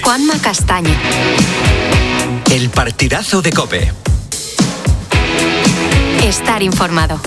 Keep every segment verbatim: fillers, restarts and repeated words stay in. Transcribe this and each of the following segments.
Juanma Castaño. El partidazo de COPE. Estar informado.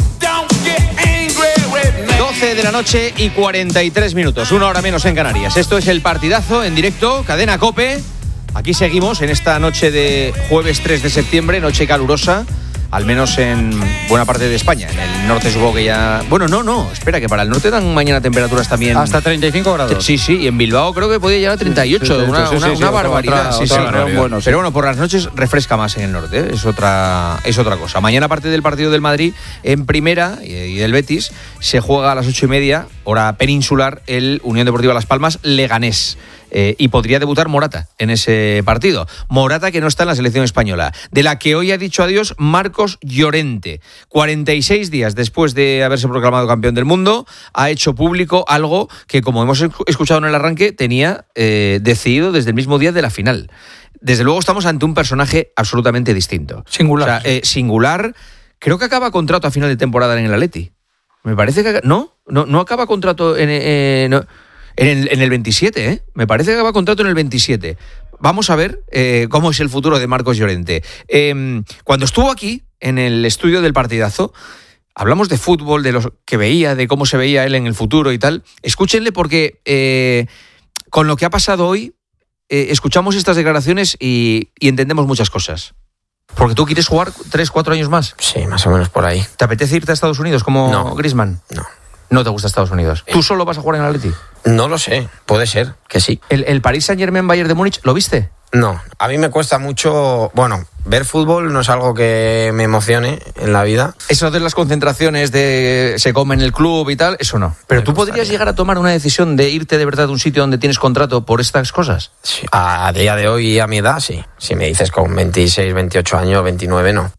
doce de la noche y cuarenta y tres minutos, una hora menos en Canarias. Esto es el partidazo en directo, cadena COPE. Aquí seguimos en esta noche de jueves tres de septiembre, noche calurosa, al menos en buena parte de España. En el norte supongo que ya... Bueno, no, no, espera, que para el norte dan mañana temperaturas también... Hasta treinta y cinco grados. Sí, sí, y en Bilbao creo que podía llegar a treinta y ocho, sí, sí, una, sí, sí, una, sí, una sí, barbaridad. Otra, sí, otra sí. barbaridad. Bueno, sí. Pero bueno, por las noches refresca más en el norte, ¿eh? es, otra, es otra cosa. Mañana, aparte del partido del Madrid, en primera y del Betis, se juega a las ocho y media, hora peninsular, el Unión Deportiva Las Palmas Leganés. Eh, y podría debutar Morata en ese partido. Morata, que no está en la selección española, de la que hoy ha dicho adiós Marcos Llorente. cuarenta y seis días después de haberse proclamado campeón del mundo, ha hecho público algo que, como hemos escuchado en el arranque, tenía eh, decidido desde el mismo día de la final. Desde luego estamos ante un personaje absolutamente distinto. Singular. O sea, eh, singular. Creo que acaba contrato a final de temporada en el Atleti. Me parece que... ¿No? No, no acaba contrato en... Eh, no. En el, en el veintisiete, ¿eh? Me parece que acaba contrato en el veintisiete. Vamos a ver eh, cómo es el futuro de Marcos Llorente. Eh, cuando estuvo aquí, en el estudio del partidazo, hablamos de fútbol, de lo que veía, de cómo se veía él en el futuro y tal. Escúchenle porque eh, con lo que ha pasado hoy, eh, escuchamos estas declaraciones y, y entendemos muchas cosas. Porque tú quieres jugar tres, cuatro años más. Sí, más o menos por ahí. ¿Te apetece irte a Estados Unidos como no, Griezmann? No. ¿No te gusta Estados Unidos? ¿Tú solo vas a jugar en el Atleti? No lo sé, puede ser que sí. ¿El, el Paris Saint-Germain Bayern de Múnich lo viste? No, a mí me cuesta mucho... Bueno, ver fútbol no es algo que me emocione en la vida. Eso de las concentraciones de se come en el club y tal, eso no. Pero tú podrías llegar a tomar una decisión de irte de verdad a un sitio donde tienes contrato por estas cosas. Sí, a día de hoy y a mi edad, sí. Si me dices con veintiséis, veintiocho años, veintinueve, no.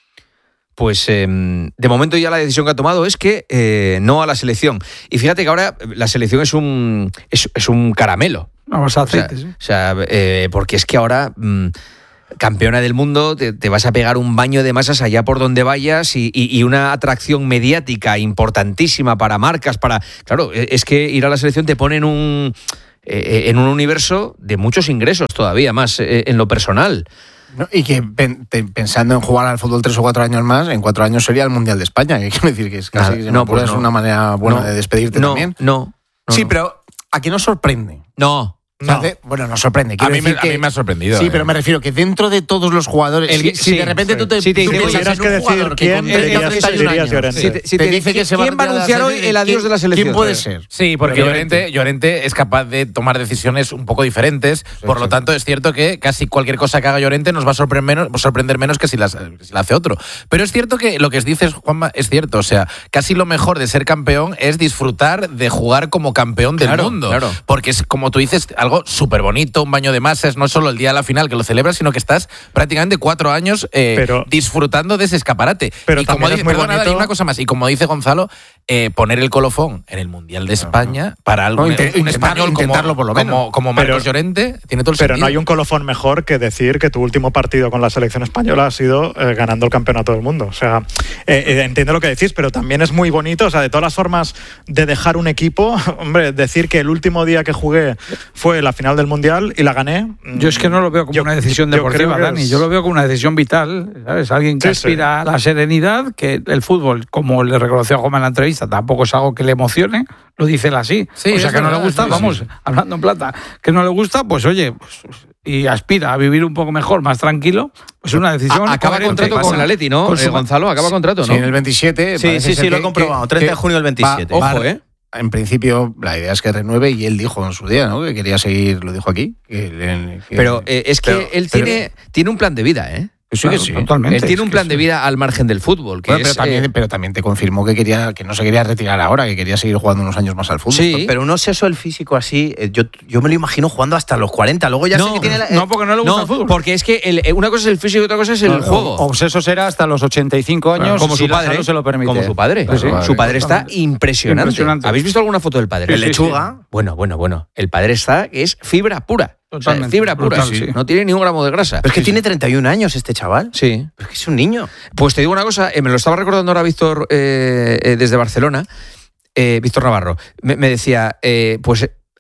Pues eh, de momento ya la decisión que ha tomado es que eh, no a la selección. Y fíjate que ahora la selección es un es, es un caramelo. Vamos a aceite, o sea, sí. O sea eh, porque es que ahora... Mmm, campeona del mundo, te, te vas a pegar un baño de masas allá por donde vayas y, y, y una atracción mediática importantísima para marcas, para... Claro, es que ir a la selección te pone en un, eh, en un universo de muchos ingresos todavía más eh, en lo personal. No, y que pen, te, pensando en jugar al fútbol tres o cuatro años más, en cuatro años sería el Mundial de España, que quiero decir que es casi Nada, que no, pues es no. una manera buena no, de despedirte no, también. No, no. Sí, no. pero ¿a qué nos sorprende? No. O sea, No. de, bueno, nos sorprende. A mí, me, que, a mí me ha sorprendido. Sí, eh. pero me refiero que dentro de todos los jugadores, El, si, sí, si de repente sí, tú te, sí, te tú dice, piensas tuvieras en que un decir jugador que quién, con dirías- treinta y un dirías años, Llorente. Si te, si te te dice que se va a ¿quién va a retirar anunciar de la hoy el adiós ¿quién- de la selección? ¿Quién puede ser? Sí, porque Llorente. Llorente, Llorente es capaz de tomar decisiones un poco diferentes. Sí, por sí. lo tanto, es cierto que casi cualquier cosa que haga Llorente nos va a sorprender menos, sorprender menos que si la, si la hace otro. Pero es cierto que lo que dices, Juanma, es cierto. O sea, casi lo mejor de ser campeón es disfrutar de jugar como campeón del Claro, mundo. claro. Porque es, como tú dices, algo súper bonito, un baño de masas, no solo el día de la final que lo celebras, sino que estás prácticamente cuatro años eh, Pero- disfrutando de ese escaparate. Pero y como también es dice, muy perdona, bonito- y una cosa más, y como dice Gonzalo, eh, poner el colofón en el Mundial de España para algún No, inte- un intentar- español como, intentarlo por lo menos. como, como Marcos Pero- Llorente, tiene todo el Pero sentido. no hay un colofón mejor que decir que tu último partido con la selección española ha sido eh, ganando el campeonato del mundo. O sea, eh, eh, entiendo lo que decís, pero también es muy bonito. O sea, de todas las formas de dejar un equipo, hombre, decir que el último día que jugué fue la final del Mundial y la gané. Yo es que no lo veo como Yo- una decisión yo deportiva, creo que Dani. es- Yo lo veo como una decisión vital, ¿sabes? Alguien que Sí, aspira sí. a la serenidad, que el fútbol, como le reconoció a Juanma en la entrevista, tampoco es algo que le emocione, lo dice él así. Sí, o sea, es que no le verdad, gusta, sí, vamos, sí. hablando en plata, que no le gusta, pues oye, pues, y aspira a vivir un poco mejor, más tranquilo, pues una decisión A- acaba coherente. contrato con el Atleti, ¿no? Con su- Eh, Gonzalo, acaba contrato, Sí, ¿no? en el veintisiete. Sí, parece sí, ser sí, lo he que- comprobado. que- treinta de que junio del veintisiete. va- Ojo, va- ¿eh? En principio, la idea es que renueve y él dijo en su día, ¿no? Que quería seguir, lo dijo aquí. Que, le- que- Pero eh, es que pero- él pero- tiene, tiene un plan de vida, ¿eh? Sí, que Claro, sí. totalmente. Él tiene es un que plan sí. de vida al margen del fútbol. Que Bueno, pero, es, también, eh, pero también te confirmó que quería que no se quería retirar ahora, que quería seguir jugando unos años más al fútbol. Sí. Pero un obseso del físico así, eh, yo, yo me lo imagino jugando hasta los cuarenta. Luego ya sé No, que tiene la, eh, No, porque no le gusta no, el fútbol. porque es que el- eh, una cosa es el físico y otra cosa es el No, juego. Obseso será hasta los ochenta y cinco años, como si su la padre, salud se lo permite. como su padre. Sí, sí. Su padre está Totalmente. impresionante. Impresionante. ¿Habéis visto alguna foto del padre? Sí, sí, lechuga. sí. Bueno, bueno, bueno. El padre está que es fibra pura. O sea, Totalmente, fibra pura. brutal, sí. No tiene ni un gramo de grasa. Pero es que Sí, tiene sí. treinta y un años este chaval. Sí. Pero es que es un niño. Pues te digo una cosa, eh, me lo estaba recordando ahora Víctor eh, eh, desde Barcelona, eh, Víctor Navarro. Me, me decía, eh, pues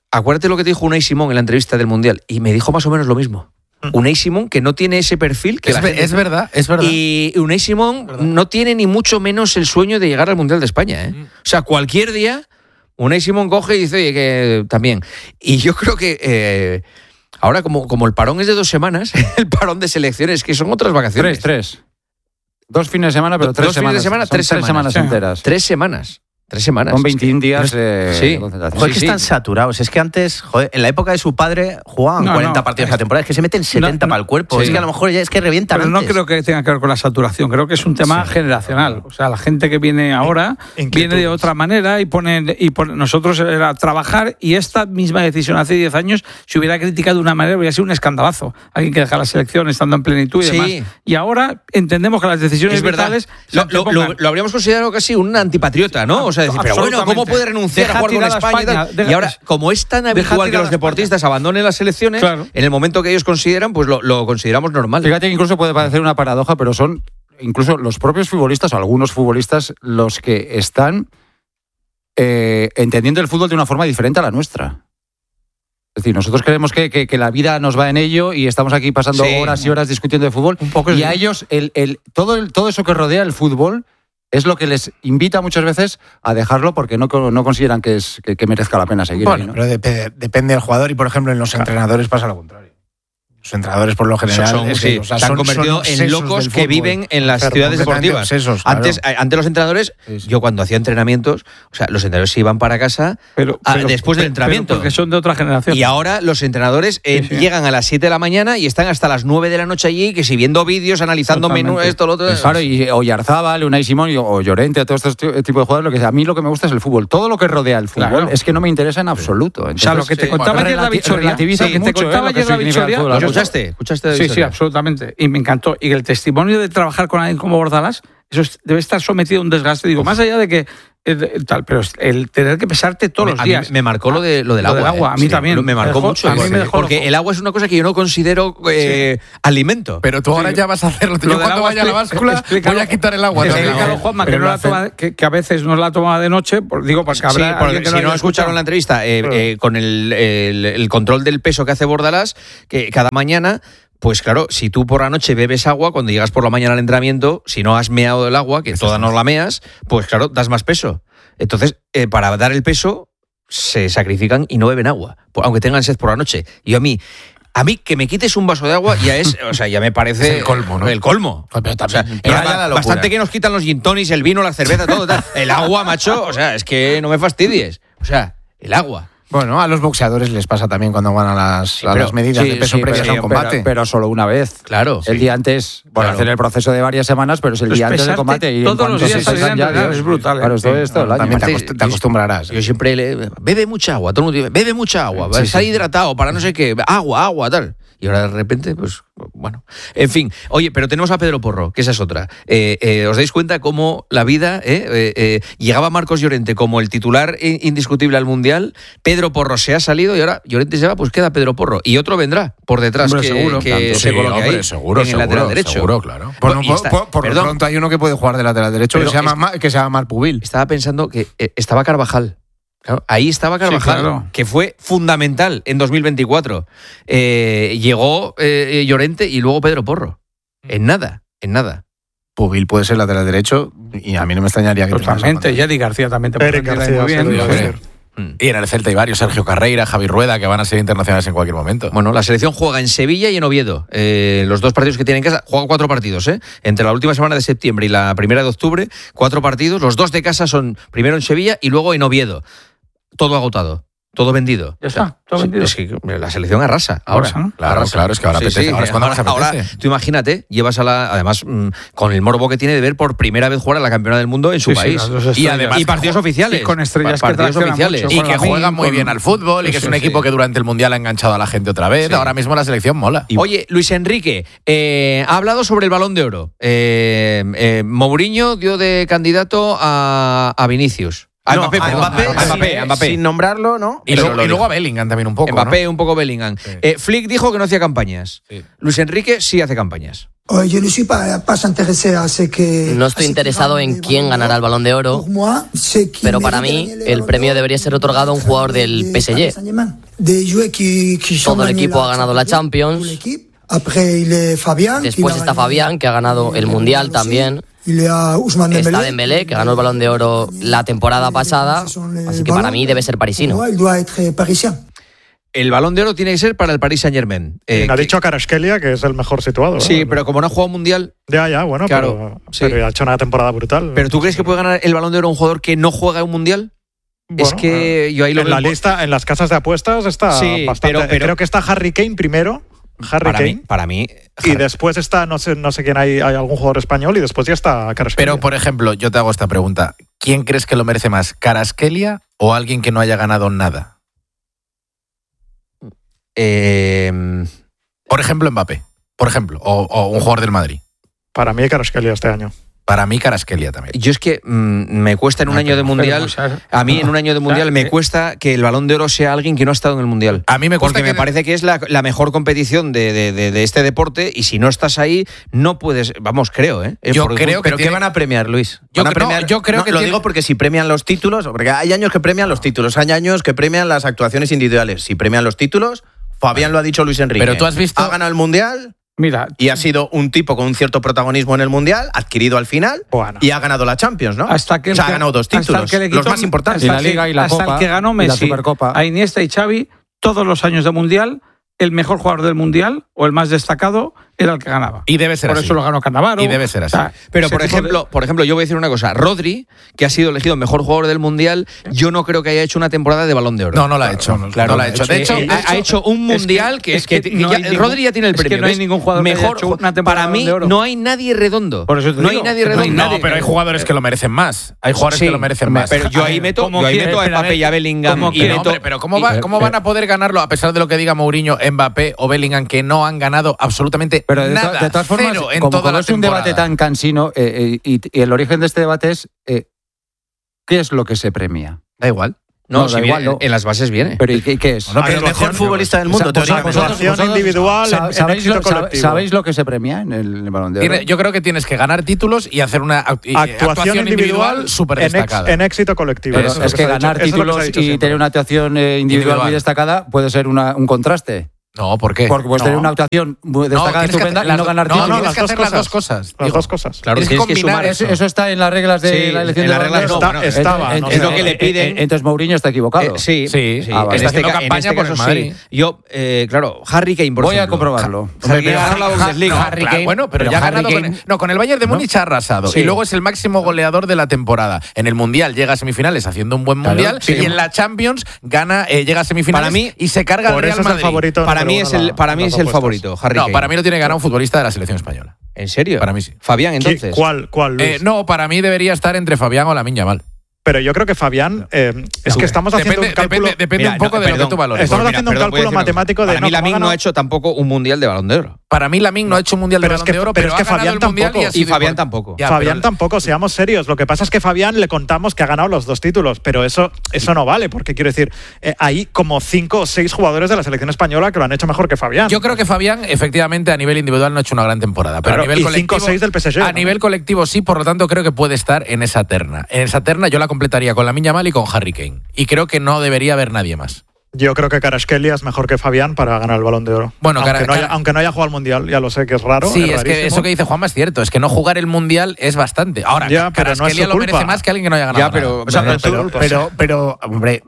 acuérdate lo que te dijo Unai Simón en la entrevista del Mundial, y me dijo más o menos lo mismo. Unai Simón, que no tiene ese perfil que es, la gente es verdad, es verdad. Y Unai Simón no tiene ni mucho menos el sueño de llegar al Mundial de España, ¿eh? Mm. O sea, cualquier día Unai Simón coge y dice, oye, que también. Y yo creo que eh, ahora, como, como el parón es de dos semanas, el parón de selecciones, que son otras vacaciones. Tres, tres. Dos fines de semana, pero tres dos semanas. Fines de semana, tres, tres semanas, semanas enteras. Tres semanas. Tres semanas. Con veintiún días de sí. concentración. Joder, Sí, que están sí. saturados. Es que antes, joder, en la época de su padre jugaban No, cuarenta no. partidos a la temporada. Es que se meten setenta no, para el cuerpo. sí. Es que a lo mejor ya es que revientan Pero antes. no creo que tenga que ver con la saturación, creo que es un tema Sí. generacional. O sea, la gente que viene ahora viene de otra manera y pone, y pone, nosotros era trabajar, y esta misma decisión hace diez años se hubiera criticado de una manera, hubiera sido un escandalazo. Alguien que deja la selección estando en plenitud y Sí. demás. Y ahora entendemos que las decisiones Es verdad. vitales Lo, se lo, pongan- lo- lo habríamos considerado casi un antipatriota, ¿no? O sea, decir, pero bueno, ¿cómo puede renunciar Deja a jugar con tirada a España? y tal? España, deja- y ahora, como es tan deja habitual que tirada los a deportistas abandonen las selecciones, Claro. en el momento que ellos consideran, pues lo, lo consideramos normal. Fíjate que incluso puede parecer una paradoja, pero son incluso los propios futbolistas, o algunos futbolistas, los que están eh, entendiendo el fútbol de una forma diferente a la nuestra. Es decir, nosotros creemos que, que, que la vida nos va en ello y estamos aquí pasando Sí. horas y horas discutiendo de fútbol. Un poco y sí. a ellos, el, el, todo, el, todo eso que rodea el fútbol es lo que les invita muchas veces a dejarlo porque no, no consideran que, es, que, que merezca la pena seguir Bueno, ahí, ¿no? pero dep- depende del jugador y, por ejemplo, en los entrenadores pasa lo contrario. Los entrenadores, por lo general, Son- es sí, que, o sea, se han son- convertido son en obsesos locos del que fútbol. viven en las Claro, ciudades completamente deportivas. obsesos, claro. Antes, eh, antes los entrenadores, Sí, sí. yo cuando hacía entrenamientos, o sea, los entrenadores se iban para casa Pero- ah, pero- después del pero- entrenamiento. Porque son de otra generación. Y ahora los entrenadores eh, Sí, sí. llegan a las siete de la mañana y están hasta las nueve de la noche allí, que si viendo vídeos, analizando Totalmente. menú, esto, lo otro. Pues claro, y Oyarzábal, Unai Simón y- o Llorente, todos estos t- tipo de jugadores, lo que a mí lo que me gusta es el fútbol. Todo lo que rodea el fútbol Claro. es que no me interesa en absoluto. O sea, lo que te Entonces, contaba bueno, ayer David relati- Soria. relativiza Sí, te mucho, contaba ¿eh? lo que ayer David significa el Soria. fútbol. ¿Lo Yo- escuchaste? ¿Escuchaste de Sí, sí, Soria? absolutamente. Y me encantó. Y el testimonio de trabajar con alguien como Bordalás, eso es- debe estar sometido a un desgaste. Digo, más allá de que eh, tal, pero es el tener que pesarte todos A los mí días. me marcó lo, de, lo del Lo agua. del agua, eh. a mí también. Me marcó Me dejó- mucho. a mí porque me dejó porque loco. el agua es una cosa que yo no considero eh, alimento. Pero tú ahora Sí. ya vas a hacerlo. Yo Lo del cuando agua, vaya a la expli- báscula explícalo. voy a quitar el agua. Explícalo, No, Juanma, que, pero no lo la hacen- toma, que, que a veces no la toma de noche, por- digo, porque habrá Sí, porque alguien que si haya no escucharon la entrevista, eh, eh, con el, el- el control del peso que hace Bordalás, que cada mañana, pues claro, si tú por la noche bebes agua, cuando llegas por la mañana al entrenamiento, si no has meado el agua, que toda no la meas, pues claro, das más peso. Entonces, eh, para dar el peso, se sacrifican y no beben agua, por- aunque tengan sed por la noche. Y a mí... A mí que me quites un vaso de agua ya es, o sea, ya me parece Es el colmo, ¿no? El colmo. Pero O también- sea, pero ya ya la ba- locura. bastante que nos quitan los gin tonics, el vino, la cerveza, todo. Tal. El agua, macho, o sea, es que no me fastidies. O sea, el agua. Bueno, a los boxeadores les pasa también cuando van a las, a pero- las medidas Sí, de peso sí, previas pero- a un combate. Pero, pero solo una vez. Claro. El sí. día antes, bueno, Claro. hacer el proceso de varias semanas, pero es el Pues día antes del pesarte combate. Y en todos los cuanto días se salir a pesan ya, entrenar, Dios. es brutal, ¿eh? Claro, esto es todo el año. También te, Aparte, acost- te acostumbrarás. Yo siempre le. Bebe mucha agua, todo el mundo dice, bebe mucha agua, Sí, estar sí. hidratado para no sé qué, agua, agua, tal. Y ahora de repente, pues, bueno. En fin, oye, pero tenemos a Pedro Porro, que esa es otra. Eh, eh, ¿Os dais cuenta cómo la vida, eh, eh, eh, llegaba Marcos Llorente como el titular indiscutible al Mundial, Pedro Porro se ha salido y ahora Llorente se va, pues queda Pedro Porro. Y otro vendrá por detrás Hombre, que, seguro. que Tanto, se sí, coloque hombre, ahí seguro, en el seguro, lateral derecho. seguro, claro. Bueno, Y por, está- por- por lo perdón, pronto hay uno que puede jugar de lateral derecho que Pero se, llama, es- Ma- que se llama Marc Pubil. Estaba pensando que eh, estaba Carvajal. Claro, ahí estaba Carvajal, Sí, claro. que fue fundamental en dos mil veinticuatro. Eh, llegó eh, Llorente y luego Pedro Porro. En nada, en nada. Pubil puede ser lateral derecho y a mí no me extrañaría que Totalmente. Y Eric García también te puede Eric rendir ahí García, muy bien. se lo iba a Hombre. decir. Y en el Celta hay varios, Sergio Carreira, Javi Rueda, que van a ser internacionales en cualquier momento. Bueno, la selección juega en Sevilla y en Oviedo. Eh, los dos partidos que tienen en casa, juegan cuatro partidos, ¿eh? Entre la última semana de septiembre y la primera de octubre, cuatro partidos. Los dos de casa son primero en Sevilla y luego en Oviedo. Todo agotado, todo vendido. Ya está, todo Sí, vendido. Es que la selección arrasa ahora. Arrasa, ¿no? Claro, Arrasa. claro, es que ahora Sí, apetece. sí. Ahora es cuando más Ahora, apetece. tú imagínate, llevas a la. Además, mm, con el morbo que tiene de ver por primera vez jugar a la campeona del mundo en su Sí, sí, país. las dos y estrellas. además, y partidos oficiales. Y con estrellas Pa- que partidos traccionan oficiales. mucho. Y con que Lamine, juega muy con- bien al fútbol y Sí, que es sí, un sí. equipo que durante el Mundial ha enganchado a la gente otra vez. Sí. Ahora mismo la selección mola. Oye, Luis Enrique eh, ha hablado sobre el Balón de Oro. Eh, eh, Mourinho dio de candidato a, a Vinicius. A No, Mbappé, a perdón, Mbappé, a Mbappé, sin- a Mbappé. sin nombrarlo, ¿no? Y, Pero luego, lo y luego dijo. a Bellingham también un poco. Mbappé, ¿no? un poco Bellingham. Sí. Eh, Flick dijo que no hacía campañas. Sí. Luis Enrique sí hace campañas. Yo no soy pas intéressé a ce que... No estoy interesado en quién ganará el Balón de Oro, pero para mí el premio debería ser otorgado a un jugador del P S G. Todo el equipo ha ganado la Champions. Después está Fabián, que ha ganado el Mundial también. Está Dembélé, que ganó el Balón de Oro la temporada pasada. Así que para mí debe ser parisino. El Balón de Oro tiene que ser para el Paris Saint-Germain. Eh, ha que... dicho Kvaratskhelia que es el mejor situado. Sí, ¿eh? pero como no ha jugado Mundial... Ya, ya, bueno, claro, pero, sí. pero ha hecho una temporada brutal. ¿Pero tú crees que puede ganar el Balón de Oro un jugador que no juega un Mundial? Bueno, es que yo ahí lo en veo... la lista, en las casas de apuestas está sí, bastante... Pero, pero... Creo que está Harry Kane primero. Harry para Kane. Mí, para mí... Y después está, no sé, no sé quién hay, hay algún jugador español y después ya está Kvaratskhelia. Pero, por ejemplo, yo te hago esta pregunta. ¿Quién crees que lo merece más, Kvaratskhelia o alguien que no haya ganado nada? Eh, por ejemplo, Mbappé, por ejemplo, o, o un jugador del Madrid. Para mí, Kvaratskhelia este año. Para mí, Kvaratskhelia también. Yo es que mmm, me cuesta en un no, año de Mundial, a mí en un año de Mundial me cuesta que el Balón de Oro sea alguien que no ha estado en el Mundial. A mí me cuesta Porque que... me parece que es la, la mejor competición de, de, de, de este deporte y si no estás ahí, no puedes... Vamos, creo, ¿eh? Yo Por, creo que... ¿Pero tiene... qué van a premiar, Luis? Yo, ¿Van a creo, premiar? yo creo no, que... Lo tiene... digo porque si premian los títulos, porque hay años que premian los títulos, hay años que premian las actuaciones individuales. Si premian los títulos, Fabián lo ha dicho Luis Enrique. Pero tú has visto... Ha ganado el Mundial... Mira, y ha sido un tipo con un cierto protagonismo en el Mundial, adquirido al final, bueno. y ha ganado la Champions, ¿no? Hasta que o sea, ha ganado dos títulos, quitó, los más importantes. Y la Liga y la hasta Copa, el que ganó Messi, y la Supercopa. A Iniesta y Xavi, todos los años de Mundial, el mejor jugador del Mundial, o el más destacado, era el que ganaba. Y debe ser Por así. eso lo ganó Cannavaro. Y debe ser así. O sea, pero por ejemplo, de... por ejemplo, yo voy a decir una cosa. Rodri, que ha sido elegido mejor jugador del Mundial, yo no creo que haya hecho una temporada de Balón de Oro. No, no la ha hecho. Claro, claro, no la ha hecho. De hecho, eh, eh, ha hecho un Mundial que es que, que, que no ya, ningún, Rodri ya tiene el premio. Es que no hay ningún jugador mejor, que haya hecho una temporada para mí de Oro. No hay nadie redondo. Por eso te no digo, hay nadie redondo. No, pero hay jugadores que lo merecen más. Hay jugadores sí, que lo merecen más. Pero yo ahí meto, yo ahí meto a Mbappé y a Bellingham. Y meto, hombre, pero ¿cómo, va, ¿cómo van a poder ganarlo a pesar de lo que diga Mourinho, Mbappé o Bellingham, que no han ganado absolutamente pero de nada? To, de todas formas, cero en como, toda como la es un temporada. debate tan cansino eh, eh, y, y el origen de este debate es eh, ¿qué es lo que se premia? Da igual. No, no si da viene, igual, no. En las bases viene. ¿Pero y qué, qué es? No, pero el mejor futbolista del mundo, o sea, teóricamente. Actuación individual en, ¿sabéis, en lo, colectivo. ¿Sabéis lo que se premia en el, en el Balón de Oro? Tiene, yo creo que tienes que ganar títulos y hacer una actuación, actuación individual, individual súper destacada. En, ex, en éxito colectivo. Pero es, es que, que ganar dicho, títulos es que y tener una actuación eh, individual, individual muy destacada puede ser una, un contraste. No, ¿por qué? Porque puedes no. tener una actuación muy destacada, no, estupenda hacer, y no ganar no, títulos. No, tienes que hacer las dos cosas. Las dos cosas. Claro, tienes que combinar eso. Eso está en las reglas de sí, la elección en de las reglas está, no, estaba. Es no, lo que le piden. Entonces Mourinho está equivocado. Eh, sí, sí. sí. Ah, vale. En Está este, haciendo campaña en este por caso el Madrid. sí. Yo, eh, claro, Harry Kane, por Voy ejemplo. a comprobarlo. Harry Kane ha ganado la Bundesliga. Harry Kane, bueno, pero, pero ya ha Harry ganado Kane, con, no, con el Bayern de Múnich ha arrasado. Sí. Y luego es el máximo goleador de la temporada. En el Mundial llega a semifinales haciendo un buen claro, Mundial sí. y en la Champions gana, eh, llega a semifinales para mí, y se carga al Real eso Madrid. Es el favorito para mí es el, para mí es el favorito, Harry No, Kane. para mí lo tiene que ganar un futbolista de la selección española. ¿En serio? Para mí sí. Fabián, entonces. ¿Cuál, cuál Luis? Eh, no, para mí debería estar entre Fabián o Lamine Yamal. Pero yo creo que Fabián, eh, es que estamos haciendo depende, un cálculo... Depende, depende Mira, un poco no, de perdón, lo que tú valores. Estamos Pues mira, haciendo perdón, un cálculo matemático de... Para no, mí Lamine ganado... no ha hecho tampoco un Mundial de Balón de Oro. Para mí Lamine no ha hecho un Mundial de pero Balón es que, de Oro, pero, pero es que ha Fabián ganado el Mundial tampoco. y, ha sido Y Fabián por... tampoco. Ya, Fabián pero... tampoco, seamos serios. Lo que pasa es que Fabián le contamos que ha ganado los dos títulos, pero eso, eso no vale, porque quiero decir, eh, hay como cinco o seis jugadores de la selección española que lo han hecho mejor que Fabián. Yo creo que Fabián, efectivamente, a nivel individual no ha hecho una gran temporada, pero claro, a nivel y colectivo, cinco o seis del P S G. a ¿no? nivel colectivo sí, por lo tanto creo que puede estar en esa terna. En esa terna yo la completaría con Lamine Yamal y con Harry Kane. Y creo que no debería haber nadie más. Yo creo que Kvaratskhelia es mejor que Fabián para ganar el Balón de Oro. Bueno, aunque, Cara, no haya, Cara, aunque no haya jugado al Mundial, ya lo sé que es raro. Sí, es, es que eso que dice Juanma es cierto, es que no jugar el Mundial es bastante. Ahora, ya, pero no es su lo merece culpa. más que alguien que no haya ganado Ya, pero, nada. O sea, pero, pero, pero, pero, pero, hombre,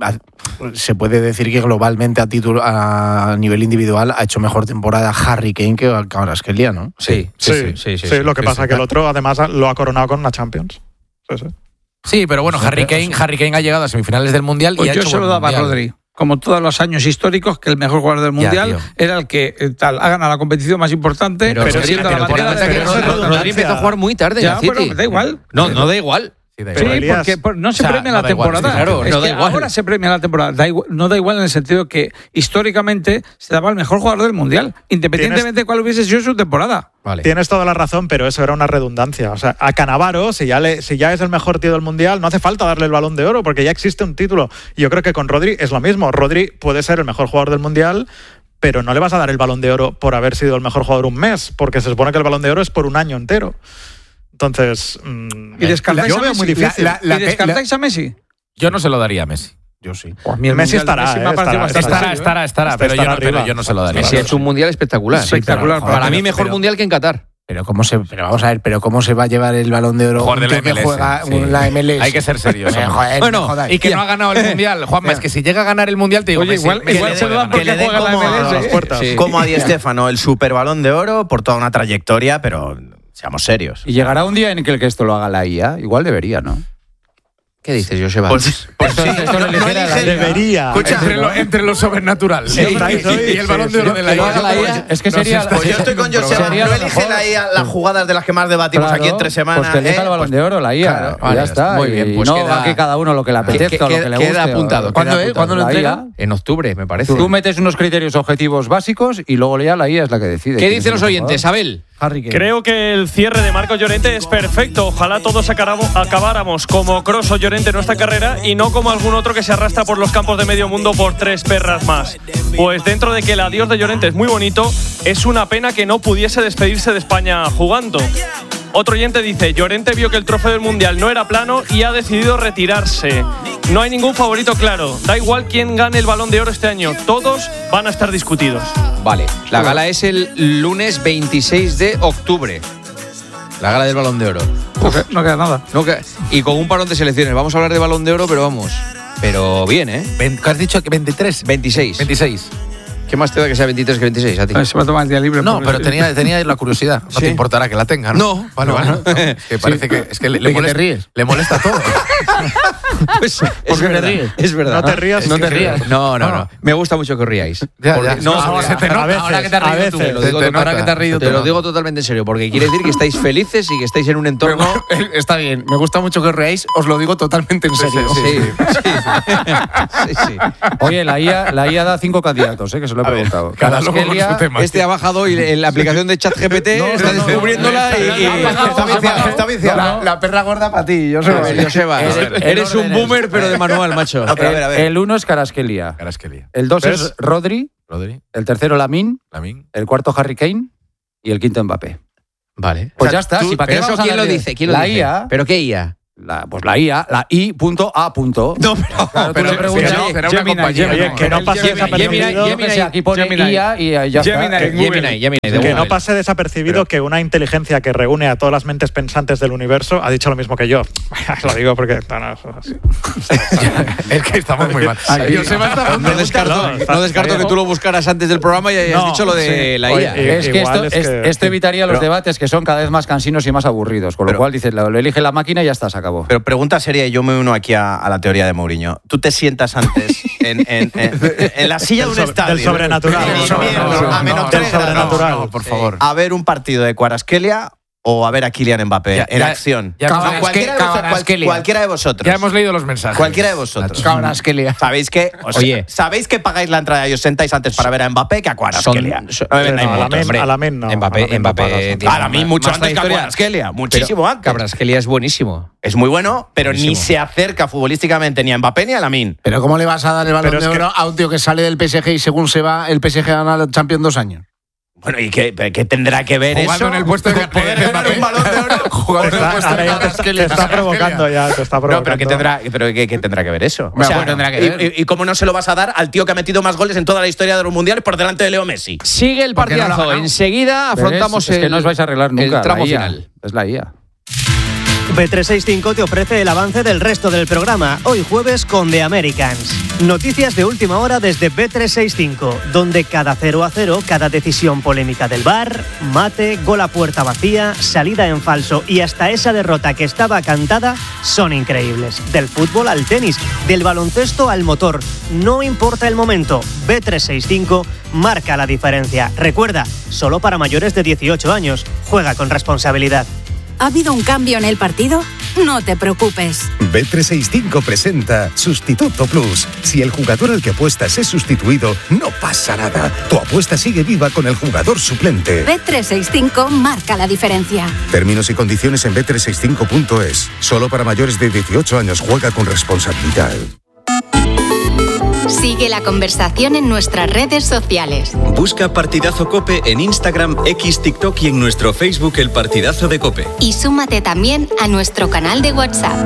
se puede decir que globalmente a título a nivel individual ha hecho mejor temporada Harry Kane que Kvaratskhelia, ¿no? Sí, Sí, sí, sí, sí. sí, sí, lo que sí, pasa sí. que el otro además lo ha coronado con una Champions. Sí, sí. Sí, pero bueno, Harry Kane, Harry Kane ha llegado a semifinales del Mundial Pues y ha yo hecho se lo buen daba a Mundial. Rodri. Como todos los años históricos, que el mejor jugador del Mundial tío. era el que eh, tal ha ganado la competición más importante. Pero, Pero pero, sí, pero, pero pero, por- pero, pero eso es Rodri redundancia. empezó a jugar muy tarde en Ya, el City. bueno, da igual. No, no da igual. Sí, da Sí, igual. Elías- porque por- no se O sea, premia no la da igual, temporada. sí, claro, es no da que igual. ahora se premia la temporada. Da igual- no da igual en el sentido que históricamente se daba el mejor jugador del Mundial, independientemente de cuál hubiese sido su temporada. Vale. Tienes toda la razón, pero eso era una redundancia. O sea, a Cannavaro, si ya, le, si ya es el mejor tío del Mundial, no hace falta darle el Balón de Oro porque ya existe un título. Y yo creo que con Rodri es lo mismo. Rodri puede ser el mejor jugador del Mundial, pero no le vas a dar el Balón de Oro por haber sido el mejor jugador un mes, porque se supone que el Balón de Oro es por un año entero. Entonces, ¿y descartáis yo a veo Messi? muy difícil. La, la, ¿Y descartáis la, a Messi? Yo no se lo daría a Messi. Yo sí. Pues Messi estará, Messi eh, me ha parecido estará, bastante estará, estará, estará, Está pero, yo no, arriba. pero yo no se lo daría. Messi ha hecho un mundial espectacular. Espectacular. Para, para mí, pero- mejor pero- mundial que en Qatar. Pero cómo se, pero vamos a ver, pero cómo se va a llevar el Balón de Oro Jugador de un la tío que M L S, juega sí. la M L S. Hay que ser serios. Me joder, Bueno, me jodáis. y que no ha ganado el mundial, Juanma, es que si llega a ganar el mundial te digo, Oye, Messi, igual- Messi igual le se puede lo dan ganar. Que le den juega la como M L S, a, ¿eh? puertas. Sí. como a Di Stéfano el super Balón de Oro por toda una trayectoria, pero seamos serios. Y llegará un día en el que esto lo haga la I A. Igual debería, ¿no? ¿Qué dices, Joseba? Pues, pues Esto- sí, esto lo eligiera la I A. Debería. Escucha, Entre lo, entre lo sobrenatural Sí, y, estáis hoy, y el balón sí, de oro sí. de la Que lo haga la I I A. A. Es que No sé, sería- estoy- pues yo estoy con Joseba. Sería No lo elige mejor. la I A las jugadas de las que más debatimos Claro, aquí entre semanas. pues que elija ¿eh? el Balón Pues- de Oro, la I A. Claro, y vale, ya está. muy bien, y pues no queda- a que cada uno lo que le apetezca o lo queda- que le queda guste. o- apuntado. ¿Cuándo queda es? ¿Cuándo lo La I A. entregan? En octubre, me parece. Tú metes unos criterios objetivos básicos y luego ya la I A es la que decide. ¿Qué quién es dicen el los mejor oyentes? jugador. Abel. Harry Kane. Creo que el cierre de Marcos Llorente es perfecto. Ojalá todos acabáramos, acabáramos como Kroos o Llorente en nuestra carrera y no como algún otro que se arrastra por los campos de medio mundo por tres perras más. Pues dentro de que el adiós de Llorente es muy bonito, es una pena que no pudiese despedirse de España jugando. Otro oyente dice, Llorente vio que el trofeo del Mundial no era plano y ha decidido retirarse. No hay ningún favorito claro. Da igual quién gane el Balón de Oro este año. Todos van a estar discutidos. Vale, la gala es el lunes veintiséis de octubre. La gala del Balón de Oro. No queda- no queda nada. No, que- y con un parón de selecciones. Vamos a hablar de Balón de Oro, pero vamos. Pero bien, ¿eh? Ven- ¿Qué has dicho? ¿veintitrés? veintiséis. veintiséis. ¿Qué más te da que sea veintitrés que veintiséis a ti? Se va a tomar el día libre. No, por pero eso. tenía, tenía la curiosidad. No Sí. te importará que la tenga, ¿no? No, Vale, no. vale. No, que parece que es que le, le ¿De qué te molesta, ríes? le molesta todo. Pues, ¿Por es qué te verdad, ríes? es verdad. No te rías, no es te que- rías. No, no, No, no. no. Me gusta mucho que os ríais. Ya, Porque- ya. no, Ahora se te nota, a veces, ahora que te has a reído veces. tú. Te lo digo Te total- nota que te has reído te tú. lo digo totalmente en serio, porque quiere decir que estáis felices y que estáis en un entorno. Está bien, me gusta mucho que os reáis, os lo digo totalmente en serio. Sí, sí, sí, sí. Oye, la I A, la I A da cinco candidatos, ¿eh? Que se lo he preguntado. Cada loco con Carrasquelia, su tema. Este ha bajado y en la aplicación de ChatGPT está no, no, descubriéndola no, y. no, y- no, no, Está viciado, está viciado. La, la perra gorda para ti, yo soy. A ver, Joseba, Eres- eres, eres un boomer, pero de manual, macho. No, pero a ver, a ver. El uno es Carasquelia. Carasquelia. El dos Pero es es- Rodri. Rodri, El tercero Lamine. Lamine. El cuarto Harry Kane. Y el quinto Mbappé. Vale. Pues O sea, ya está. tú- si para qué ¿Pero eso vamos a quién lo hablar de- dice? ¿Quién lo la dice? I A. ¿Pero qué I A? La, pues la I A, la I punto A punto. No, pero. Claro, tú pero- le preguntas, pero- oye, será una Gemini, compañía. Gemini. Oye, que no pase Gemini, desapercibido. yo qué sé, aquí pone Gemini. I A y ya está. Gemini. Eh, Google. Gemini, Gemini, de Que Google. no pase desapercibido que una inteligencia que reúne a todas las mentes pensantes del universo ha dicho lo mismo que yo. Lo digo porque. No, no, así. Es que estamos muy mal. Aquí- Joseba está a punto No de descarto, No, está- no descarto está que bien. tú lo buscaras antes del programa y hayas No, dicho lo de sí. la I A. Oye, Es que Igual esto, es es- que- esto evitaría los Pero- debates que son cada vez más cansinos y más aburridos. Con lo Pero- cual dices, lo, lo elige la máquina y ya está, se acabó. Pero pregunta seria, y yo me uno aquí a, a la teoría de Mourinho. ¿Tú te sientas antes en, en, en- en la silla de un Del sobre- estadio? del sobrenatural. en Del invierno, sobrenatural. a menos No, tres del grados, sobrenatural. No, por favor. a ver un partido de Cuarasquelia o a ver a Kylian Mbappé Ya- en ya- acción? ya- No, cualquiera, de vosotros, cual- Cabarasquelia. cualquiera de vosotros. Ya hemos leído los mensajes. Cualquiera de vosotros. Cabarasquelia. ¿Sabéis que, o sea, Oye. ¿sabéis que pagáis la entrada y os sentáis antes para ver a Mbappé que a Cuarasquelia? Son- son- No me vendáis No, a la motos, men- hombre. a la men no. Mbappé, A la men no Mbappé pagas, tiene Para mí más- mucho más antes que a trayectoria. Cuarasquelia, muchísimo Pero antes. Cabrasquelia es buenísimo. Es muy bueno, pero ni Buenísimo. se acerca futbolísticamente ni a Mbappé ni a Lamine. Pero ¿cómo le vas a dar el balón Pero de es que- oro a un tío que sale del P S G y según se va, el P S G gana la Champions dos años? Bueno, ¿y qué, qué tendrá que ver Jugando eso? en el puesto de poder de ganar Mbappé. un balón de oro. Jugando en el Está- puesto ahora de ya te, Cabarasquelia. te está provocando ya, te está provocando. No, pero ¿qué tendrá, pero qué, qué tendrá que ver eso? Bueno, bueno, tendrá que y, ver. y- y cómo no se lo vas a dar al tío que ha metido más goles en toda la historia de los mundiales por delante de Leo Messi? Sigue el Porque no lo ha partidazo. ganado. Enseguida Pero afrontamos es, es que el, no os vais a arreglar nunca. el tramo la I A. final. Es la I A. B trescientos sesenta y cinco te ofrece el avance del resto del programa, hoy jueves con The Americans. Noticias de última hora desde B trescientos sesenta y cinco, donde cada cero a cero, cada decisión polémica del V A R, mate, gol a puerta vacía, salida en falso y hasta esa derrota que estaba cantada son increíbles. Del fútbol al tenis, del baloncesto al motor, no importa el momento, B trescientos sesenta y cinco marca la diferencia. Recuerda, solo para mayores de dieciocho años, juega con responsabilidad. ¿Ha habido un cambio en el partido? No te preocupes. B trescientos sesenta y cinco presenta Sustituto Plus. Si el jugador al que apuestas es sustituido, no pasa nada. Tu apuesta sigue viva con el jugador suplente. B trescientos sesenta y cinco marca la diferencia. Términos y condiciones en B trescientos sesenta y cinco punto es. Solo para mayores de dieciocho años. Juega con responsabilidad. Sigue la conversación en nuestras redes sociales. Busca Partidazo Cope en Instagram, X, TikTok y en nuestro Facebook El Partidazo de Cope. Y súmate también a nuestro canal de WhatsApp.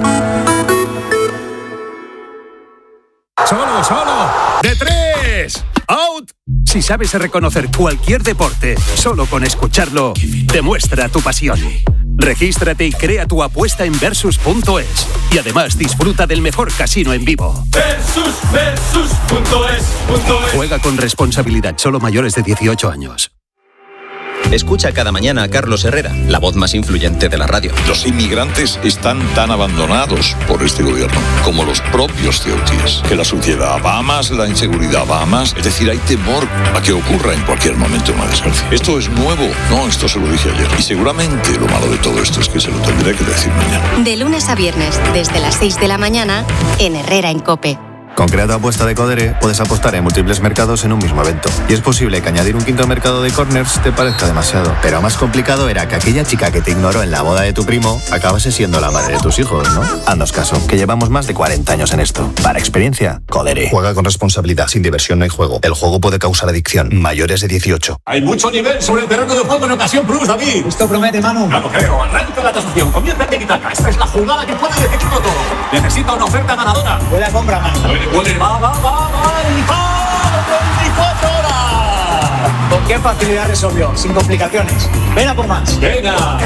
¡Solo, solo! ¡De tres! ¡Out! Si sabes reconocer cualquier deporte, solo con escucharlo, demuestra tu pasión. Regístrate y crea tu apuesta en Versus punto es. Y además disfruta del mejor casino en vivo. Versus, Versus punto es. Juega con responsabilidad, solo mayores de dieciocho años. Escucha cada mañana a Carlos Herrera, la voz más influyente de la radio. Los inmigrantes están tan abandonados por este gobierno como los propios ceutíes. Que la suciedad va a más, la inseguridad va a más. Es decir, hay temor a que ocurra en cualquier momento una desgracia. Esto es nuevo. No, esto se lo dije ayer. Y seguramente lo malo de todo esto es que se lo tendré que decir mañana. De lunes a viernes, desde las seis de la mañana, en Herrera en COPE. Con Creato Apuesta de Codere puedes apostar en múltiples mercados en un mismo evento. Y es posible que añadir un quinto mercado de corners te parezca demasiado. Pero más complicado era que aquella chica que te ignoró en la boda de tu primo acabase siendo la madre de tus hijos, ¿no? Haznos caso, que llevamos más de cuarenta años en esto. Para experiencia, Codere. Juega con responsabilidad. Sin diversión no hay juego. El juego puede causar adicción. Mayores de dieciocho. Hay mucho nivel sobre el terreno de juego en Ocasión Plus, David. Esto promete, Manu. No lo creo. Arranca la tasación. Comienza el tiki-taka. Esta es la jugada que puede decidirlo todo. Necesita una oferta ganadora. Buena compra, Manu. Puede, puede. Va, va, va. veinticuatro horas. ¿Con qué facilidad resolvió? Sin complicaciones. Ven a por más. Venga.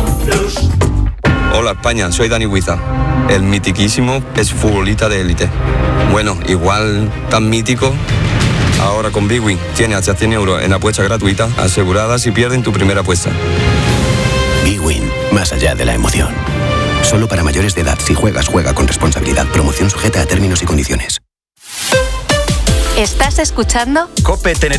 Hola España, soy Dani Huiza. El mitiquísimo es futbolista de élite. Bueno, igual tan mítico. Ahora con Big Win tiene hasta cien euros en apuesta gratuita asegurada si pierden tu primera apuesta. Big Win, más allá de la emoción. Solo para mayores de edad. Si juegas, juega con responsabilidad. Promoción sujeta a términos y condiciones. ¿Estás escuchando? Cope Tenerife.